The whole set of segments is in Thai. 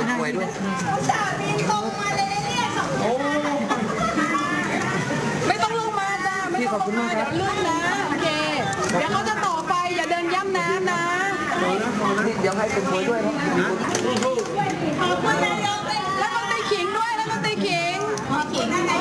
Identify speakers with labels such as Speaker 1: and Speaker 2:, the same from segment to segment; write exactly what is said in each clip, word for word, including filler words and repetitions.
Speaker 1: คนป่วยด้วย
Speaker 2: ไม่ต้องลงมาจ้าไม่ต้องลงมาเดี๋ยวลื่นนะโอเคเดี๋ยวเขาจะต่อไปอย่าเดินย่ำน้ำนะ
Speaker 1: เดี๋ยวให้เป็นป่วยด้วยนะ
Speaker 2: แล้วก็ตีขิงด้วยแล้วก็ตีขิงขิงอะไร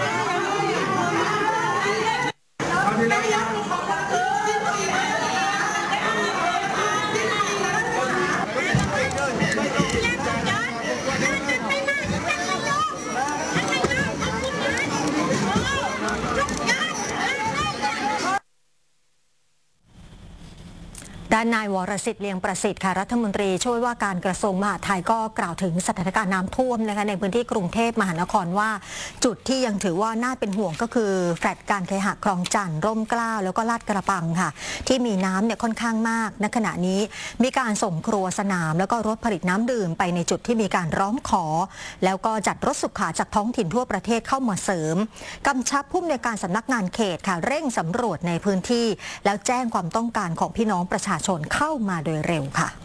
Speaker 3: ด้านนายวรสิทธิ์เลียงประสิทธิ์ค่ะรัฐมนตรีช่วยว่าการกระทรวงมหาดไทยก็กล่าวถึงสถานการณ์น้ำท่วมนะคะในพื้นที่กรุงเทพมหานครว่าจุดที่ยังถือว่าน่าเป็นห่วงก็คือแฟลตการเคหะคลองจันทร์ร่มเกล้าแล้วก็ลาดกระบังค่ะที่มีน้ำเนี่ยค่อนข้างมากณขณะนี้มีการส่งครัวสนามแล้วก็รถผลิตน้ำดื่มไปในจุดที่มีการร้องขอแล้วก็จัดรถสุขาจากท้องถิ่นทั่วประเทศเข้ามาเสริมกำชับผู้อำนวยการสำนักงานเขตค่ะเร่งสำรวจในพื้นที่แล้วแจ้งความต้องการของพี่น้องประชาชนเข้ามาโดยเร็วค่ะ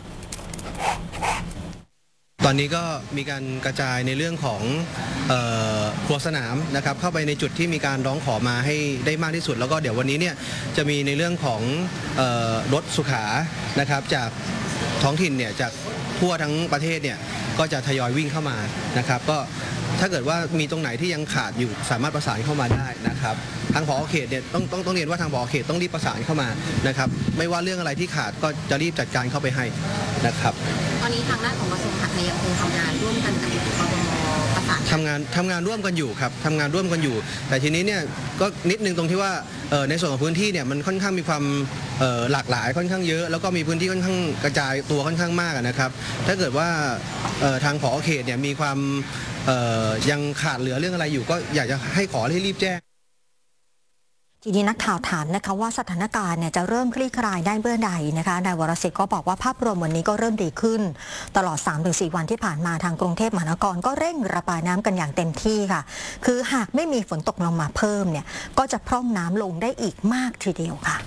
Speaker 4: ตอนนี้ก็มีการกระจายในเรื่องของครัวสนามนะครับเข้าไปในจุดที่มีการร้องขอมาให้ได้มากที่สุดแล้วก็เดี๋ยววันนี้เนี่ยจะมีในเรื่องของรถสุขานะครับจากท้องถิ่นเนี่ยจากทั่วทั้งประเทศเนี่ยก็จะทยอยวิ่งเข้ามานะครับก็ถ้าเกิดว่ามีตรงไหนที่ยังขาดอยู่สามารถประสานเข้ามาได้นะครับทางผอ.เขตเนี่ยต้องต้องต้องเรียนว่าทางผอ.เขตต้องรีบประสานเข้ามานะครับไม่ว่าเรื่องอะไรที่ขาดก็จะรีบจัดการเข้าไปให้นะครับ
Speaker 5: ตอนนี้ทางด้านของกระทรวงมหาดไทยยังคงทำงานร่วมกันกับกทม.ประสาน
Speaker 4: ทำงานทำงานร่วมกันอยู่ครับทำงานร่วมกันอยู่แต่ทีนี้เนี่ยก็นิดนึงตรงที่ว่าในส่วนของพื้นที่เนี่ยมันค่อนข้างมีความหลากหลายค่อนข้างเยอะแล้วก็มีพื้นที่ค่อนข้างกระจายตัวค่อนข้างมากนะครับถ้าเกิดว่าทางผอ.เขตเนี่ยมีความยังขาดเหลือเรื่องอะไรอยู่ก็อยากจะให้ขอให้รีบแจ้ง
Speaker 3: ทีนี้นักข่าวถามนะคะว่าสถานการณ์เนี่ยจะเริ่มคลี่คลายได้เมื่อใดนะคะนายวรสิทธิ์ก็บอกว่าภาพรวมวันนี้ก็เริ่มดีขึ้นตลอด สามถึงสี่ วันที่ผ่านมาทางกรุงเทพมหานครก็เร่งระบายน้ำกันอย่างเต็มที่ค่ะคือหากไม่มีฝนตกลงมาเพิ่มเนี่ยก็จะพร่องน้ำลงได้อีกมากทีเดียวค่ะ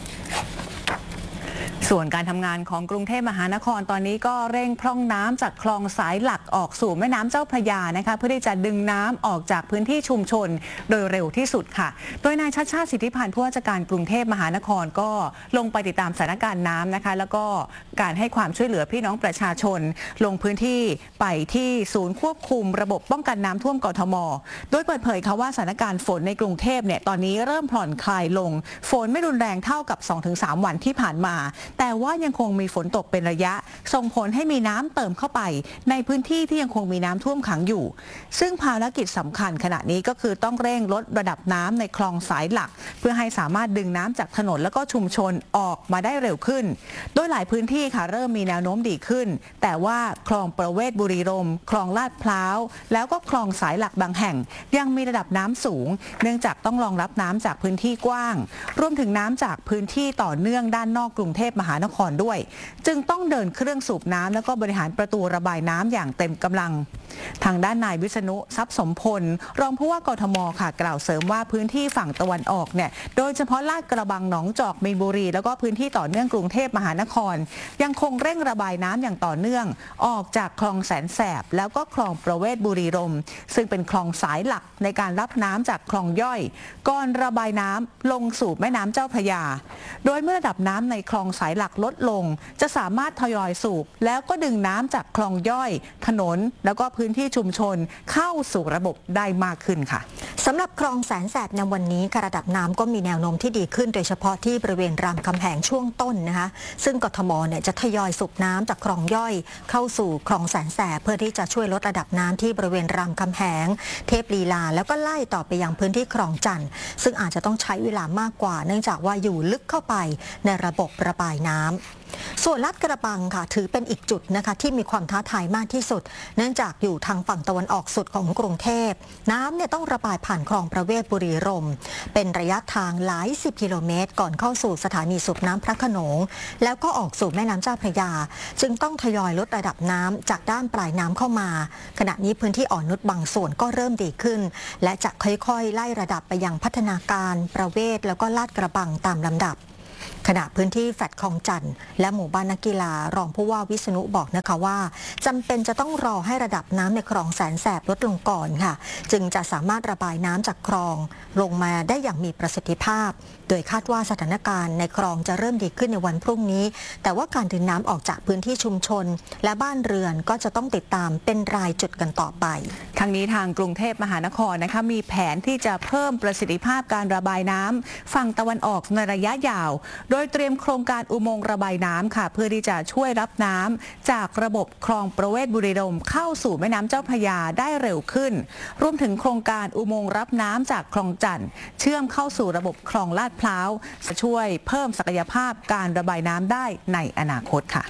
Speaker 6: ส่วนการทำงานของกรุงเทพมหานครตอนนี้ก็เร่งพร่องน้ำจากคลองสายหลักออกสู่แม่น้ำเจ้าพระยานะคะเพื่อที่จะดึงน้ำออกจากพื้นที่ชุมชนโดยเร็วที่สุดค่ะโดยนายชัชชาติสิทธิพันธ์ผู้ว่าราชการกรุงเทพมหานครก็ลงไปติดตามสถานการณ์น้ำนะคะแล้วก็การให้ความช่วยเหลือพี่น้องประชาชนลงพื้นที่ไปที่ศูนย์ควบคุมระบบป้องกันน้ำท่วมกทม.โดยเปิดเผยค่ะว่าสถานการณ์ฝนในกรุงเทพเนี่ยตอนนี้เริ่มผ่อนคลายลงฝนไม่รุนแรงเท่ากับ สองถึงสาม วันที่ผ่านมาแต่ว่ายังคงมีฝนตกเป็นระยะส่งผลให้มีน้ำเติมเข้าไปในพื้นที่ที่ยังคงมีน้ำท่วมขังอยู่ซึ่งภารกิจสำคัญขณะนี้ก็คือต้องเร่งลดระดับน้ำในคลองสายหลักเพื่อให้สามารถดึงน้ำจากถนนแล้วก็ชุมชนออกมาได้เร็วขึ้นโดยหลายพื้นที่ค่ะเริ่มมีแนวโน้มดีขึ้นแต่ว่าคลองประเวศบุรีรมย์คลองลาดพร้าวแล้วก็คลองสายหลักบางแห่งยังมีระดับน้ำสูงเนื่องจากต้องรองรับน้ำจากพื้นที่กว้างรวมถึงน้ำจากพื้นที่ต่อเนื่องด้านนอกกรุงเทพมหานครด้วยจึงต้องเดินเครื่องสูบน้ำแล้วก็บริหารประตูระบายน้ำอย่างเต็มกำลังทางด้านนายวิษณุทรัพย์สมพลรองผู้ว่ากทม.ค่ะกล่าวเสริมว่าพื้นที่ฝั่งตะวันออกเนี่ยโดยเฉพาะลาดกระบังหนองจอกมีนบุรีแล้วก็พื้นที่ต่อเนื่องกรุงเทพมหานครยังคงเร่งระบายน้ำอย่างต่อเนื่องออกจากคลองแสนแสบแล้วก็คลองประเวศบุรีรมย์ซึ่งเป็นคลองสายหลักในการรับน้ำจากคลองย่อยก่อนระบายน้ำลงสู่แม่น้ำเจ้าพระยาโดยเมื่อระดับน้ำในคลองสายหลักลดลงจะสามารถทยอยสูบแล้วก็ดึงน้ำจากคลองย่อยถนนแล้วก็พื้นที่ชุมชนเข้าสู่ระบบได้มากขึ้นค่ะ
Speaker 3: สำหรับคลองแสนแสบในวันนี้ระดับน้ำก็มีแนวโน้มที่ดีขึ้นโดยเฉพาะที่บริเวณรามคำแหงช่วงต้นนะคะซึ่งกทมเนี่ยจะทยอยสูบน้ำจากคลองย่อยเข้าสู่คลองแสนแสบเพื่อที่จะช่วยลดระดับน้ำที่บริเวณรามคำแหงเทพลีลาแล้วก็ไล่ต่อไปยังพื้นที่คลองจันทร์ซึ่งอาจจะต้องใช้เวลามากกว่าเนื่องจากว่าอยู่ลึกเข้าไปในระบบระบายน้ำส่วนลาดกระบังค่ะถือเป็นอีกจุดนะคะที่มีความท้าทายมากที่สุดเนื่องจากอยู่ทางฝั่งตะวันออกสุดของกรุงเทพน้ำเนี่ยต้องระบายผ่านคลองประเวศบุรีรมย์เป็นระยะทางหลายสิบกิโลเมตรก่อนเข้าสู่สถานีสูบน้ำพระโขนงแล้วก็ออกสู่แม่น้ำเจ้าพระยาจึงต้องทยอยลดระดับน้ำจากด้านปลายน้ำเข้ามาขณะนี้พื้นที่อ่อนนุชบางส่วนก็เริ่มดีขึ้นและจะค่อยๆไล่ระดับไปยังพัฒนาการประเวศแล้วก็ลาดกระบังตามลำดับขณะพื้นที่แฟลตคลองจันทร์และหมู่บ้านนักกีฬารองผู้ว่าวิษณุบอกนะคะว่าจำเป็นจะต้องรอให้ระดับน้ำในคลองแสนแสบลดลงก่อนค่ะจึงจะสามารถระบายน้ำจากคลองลงมาได้อย่างมีประสิทธิภาพโดยคาดว่าสถานการณ์ในคลองจะเริ่มดีขึ้นในวันพรุ่งนี้แต่ว่าการดึงน้ำออกจากพื้นที่ชุมชนและบ้านเรือนก็จะต้องติดตามเป็นรายจุดกันต่อไป
Speaker 6: ทั้งนี้ทางกรุงเทพมหานครนะคะมีแผนที่จะเพิ่มประสิทธิภาพการระบายน้ำฝั่งตะวันออกในระยะยาวโดยเตรียมโครงการอุโมงค์ระบายน้ำค่ะเพื่อที่จะช่วยรับน้ำจากระบบคลองประเวศบุรีรัมย์เข้าสู่แม่น้ำเจ้าพระยาได้เร็วขึ้นรวมถึงโครงการอุโมงค์รับน้ำจากคลองจันทร์เชื่อมเข้าสู่ระบบคลองลาดพร้าวจะช่วยเพิ่มศักยภาพการระบายน้ำได้ในอนาคตค่ะ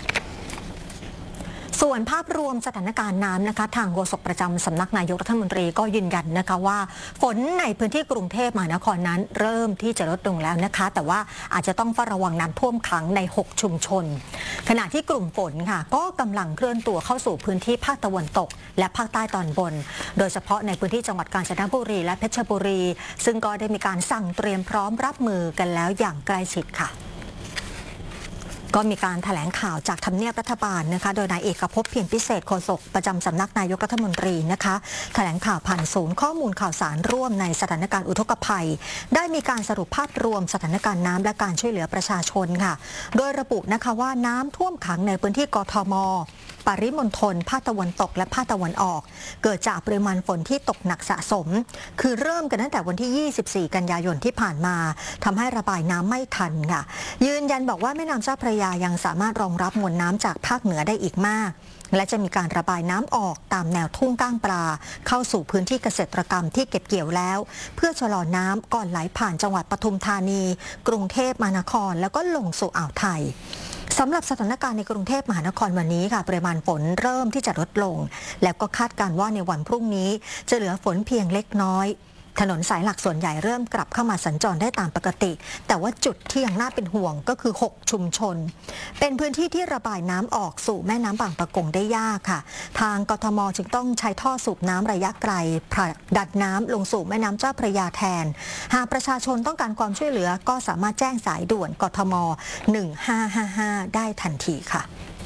Speaker 3: ส่วนภาพรวมสถานการณ์น้ำนะคะทางโฆษกประจำสำนักนายกรัฐมนตรีก็ยืนยันนะคะว่าฝนในพื้นที่กรุงเทพมหานครนั้นเริ่มที่จะลดลงแล้วนะคะแต่ว่าอาจจะต้องเฝ้าระวังน้ำท่วมขังในหกชุมชนขณะที่กลุ่มฝนค่ะก็กำลังเคลื่อนตัวเข้าสู่พื้นที่ภาคตะวันตกและภาคใต้ตอนบนโดยเฉพาะในพื้นที่จังหวัดกาญจนบุรีและเพชรบุรีซึ่งก็ได้มีการสั่งเตรียมพร้อมรับมือกันแล้วอย่างใกล้ชิดค่ะก็มีการแถลงข่าวจากทำเนียบรัฐบาลนะคะโดยนายเอกภพเพียรพิเศษโฆษกประจำสำนักนายกรัฐมนตรีนะคะแถลงข่าวผ่านศูนย์ข้อมูลข่าวสารร่วมในสถานการณ์อุทกภัยได้มีการสรุปภาพรวมสถานการณ์น้ำและการช่วยเหลือประชาชนค่ะโดยระบุนะคะว่าน้ำท่วมขังในพื้นที่กทม.ปริมณฑลภาคตะวันตกและภาคตะวันออกเกิดจากปริมาณฝนที่ตกหนักสะสมคือเริ่มกันตั้งแต่วันที่ยี่สิบสี่กันยายนที่ผ่านมาทำให้ระบายน้ำไม่ทันค่ะยืนยันบอกว่าแม่น้ำเจ้าพระยายังสามารถรองรับมวลน้ำจากภาคเหนือได้อีกมากและจะมีการระบายน้ำออกตามแนวทุ่งก้างปลาเข้าสู่พื้นที่เกษตรกรรมที่เก็บเกี่ยวแล้วเพื่อชะลอน้ำก่อนไหลผ่านจังหวัดปทุมธานีกรุงเทพมหานครแล้วก็ลงสู่อ่าวไทยสำหรับสถานการณ์ในกรุงเทพมหานครวันนี้ค่ะปริมาณฝนเริ่มที่จะลดลงแล้วก็คาดการณ์ว่าในวันพรุ่งนี้จะเหลือฝนเพียงเล็กน้อยถนนสายหลักส่วนใหญ่เริ่มกลับเข้ามาสัญจรได้ตามปกติแต่ว่าจุดที่ยังน่าเป็นห่วงก็คือหกชุมชนเป็นพื้นที่ที่ระบายน้ำออกสู่แม่น้ำบางปะกงได้ยากค่ะทางกทม.จึงต้องใช้ท่อสูบน้ำระยะไกลผลักดันน้ำลงสู่แม่น้ำเจ้าพระยาแทนหากประชาชนต้องการความช่วยเหลือก็สามารถแจ้งสายด่วนกทม.หนึ่งห้าห้าห้าได้ทันทีค่ะ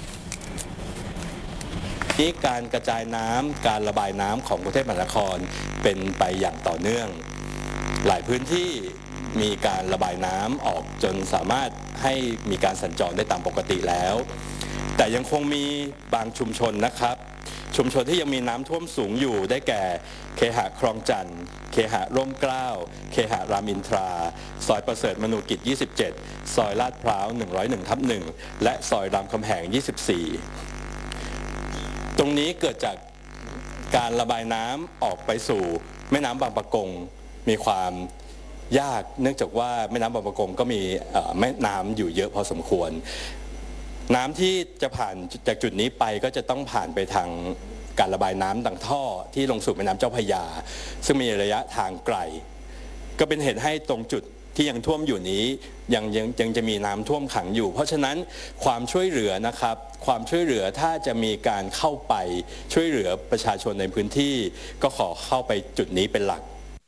Speaker 7: ที่การกระจายน้ำการระบายน้ำของกรุงเทพมหานครเป็นไปอย่างต่อเนื่องหลายพื้นที่มีการระบายน้ำออกจนสามารถให้มีการสัญจรได้ตามปกติแล้วแต่ยังคงมีบางชุมชนนะครับชุมชนที่ยังมีน้ำท่วมสูงอยู่ได้แก่เคหะคลองจันทร์เคหะร่มเกล้าเคหะรามอินทราซอยประเสริฐมนูกิจยี่สิบเจ็ดซอยลาดพร้าวหนึ่งร้อยเอ็ดทับหนึ่งและซอยรามคำแหงยี่สิบสี่ตรงนี้เกิดจากการระบายน้ำออกไปสู่แม่น้ำบางปะกงมีความยากเนื่องจากว่าแม่น้ำบางปะกงก็มีแม่น้ำอยู่เยอะพอสมควรน้ำที่จะผ่านจากจุดนี้ไปก็จะต้องผ่านไปทางการระบายน้ำทางท่อที่ลงสู่แม่น้ำเจ้าพระยาซึ่งมีระยะทางไกลก็เป็นเหตุให้ตรงจุดที่ยังท่วมอยู่นี้ยังยังยังจะมีน้ำท่วมขังอยู่เพราะฉะนั้นความช่วยเหลือนะครับความช่วยเหลือถ้าจะมีการเข้าไปช่วยเหลือประชาชนในพื้นที่ก็ขอเข้าไปจุดนี้เป็นหลัก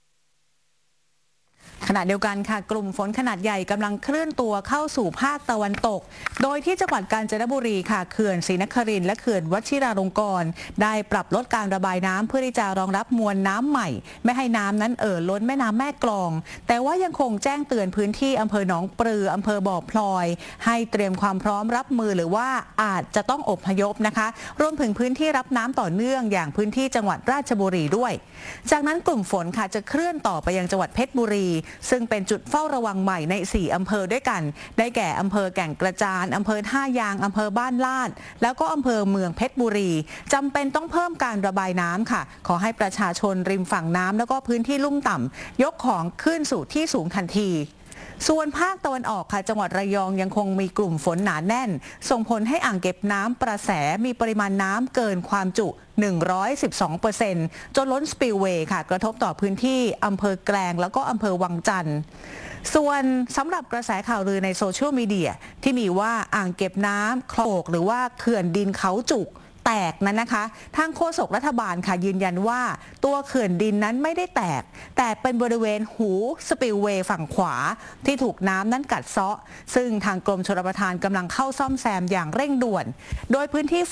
Speaker 6: ขณะเดียวกันค่ะกลุ่มฝนขนาดใหญ่กำลังเคลื่อนตัวเข้าสู่ภาคตะวันตกโดยที่จังหวัดกาญจนบุรีค่ะเขื่อนศรีนครินทร์และเขื่อนวชิราลงกรณ์ได้ปรับลดการระบายน้ำเพื่อที่จะรองรับมวลน้ำใหม่ไม่ให้น้ำนั้นเอ่อล้นแม่น้ำแม่กลองแต่ว่ายังคงแจ้งเตือนพื้นที่อำเภอหนองปลืออำเภอบ่อพลอยให้เตรียมความพร้อมรับมือหรือว่าอาจจะต้องอพยพนะคะรวมถึงพื้นที่รับน้ำต่อเนื่องอย่างพื้นที่จังหวัดราชบุรีด้วยจากนั้นกลุ่มฝนค่ะจะเคลื่อนต่อไปยังจังหวัดเพชรบุรีซึ่งเป็นจุดเฝ้าระวังใหม่ในสี่อำเภอด้วยกันได้แก่อำเภอแก่งกระจานอำเภอท่ายางอำเภอบ้านลาดแล้วก็อำเภอเมืองเพชรบุรีจำเป็นต้องเพิ่มการระบายน้ำค่ะขอให้ประชาชนริมฝั่งน้ำแล้วก็พื้นที่ลุ่มต่ำยกของขึ้นสู่ที่สูงทันทีส่วนภาคตะวันออกค่ะจังหวัดระยองยังคงมีกลุ่มฝนหนาแน่นส่งผลให้อ่างเก็บน้ำประแสมีปริมาณน้ำเกินความจุ หนึ่งร้อยสิบสองเปอร์เซ็นต์ จนล้นสปิลเวย์ค่ะกระทบต่อพื้นที่อำเภอแกลงแล้วก็อำเภอวังจันทร์ส่วนสำหรับกระแสข่าวลือในโซเชียลมีเดียที่มีว่าอ่างเก็บน้ำคลองหรือว่าเขื่อนดินเขาจุกแตกนั้นนะคะทางโฆษกรัฐบาลค่ะยืนยันว่าตัวเขื่อนดินนั้นไม่ได้แตกแต่เป็นบริเวณหูสปิลเวย์ฝั่งขวาที่ถูกน้ำนั้นกัดเซาะซึ่งทางกรมชลประทานกำลังเข้าซ่อมแซมอย่างเร่งด่วนโดยพื้นที่